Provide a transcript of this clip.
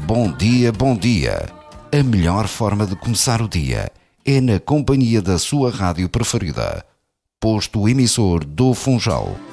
Bom dia, bom dia. A melhor forma de começar o dia é na companhia da sua rádio preferida. Posto emissor do Funchal.